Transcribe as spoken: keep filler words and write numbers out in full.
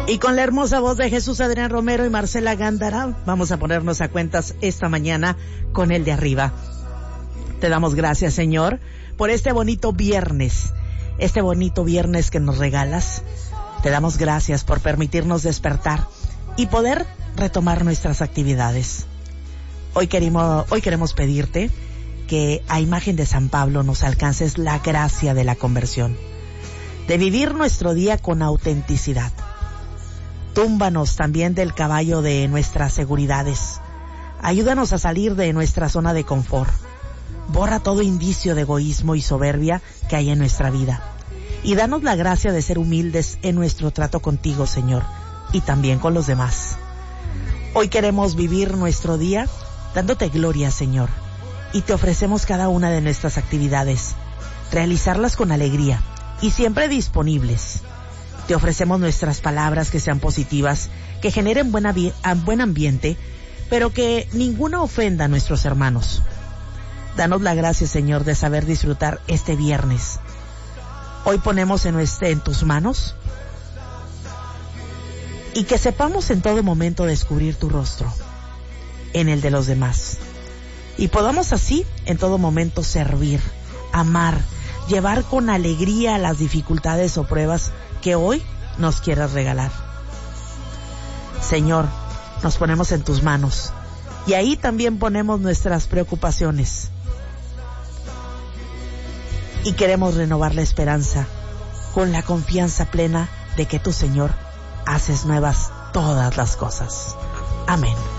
Y con la hermosa voz de Jesús Adrián Romero y Marcela Gándara, vamos a ponernos a cuentas esta mañana con el de arriba. Te damos gracias, Señor, por este bonito viernes, este bonito viernes que nos regalas. Te damos gracias por permitirnos despertar y poder retomar nuestras actividades. Hoy queremos, hoy queremos pedirte que a imagen de San Pablo nos alcances la gracia de la conversión, de vivir nuestro día con autenticidad. Túmbanos también del caballo de nuestras seguridades. Ayúdanos a salir de nuestra zona de confort. Borra todo indicio de egoísmo y soberbia que hay en nuestra vida. Y danos la gracia de ser humildes en nuestro trato contigo, Señor, y también con los demás. Hoy queremos vivir nuestro día dándote gloria, Señor, y te ofrecemos cada una de nuestras actividades, realizarlas con alegría y siempre disponibles. Te ofrecemos nuestras palabras que sean positivas, que generen buena vi- buen ambiente, pero que ninguna ofenda a nuestros hermanos. Danos la gracia, Señor, de saber disfrutar este viernes. Hoy ponemos en, este, en tus manos y que sepamos en todo momento descubrir tu rostro en el de los demás. Y podamos así en todo momento servir, amar, llevar con alegría las dificultades o pruebas que hoy nos quieras regalar. Señor, nos ponemos en tus manos y ahí también ponemos nuestras preocupaciones. Y queremos renovar la esperanza con la confianza plena de que tú, Señor, haces nuevas todas las cosas. Amén.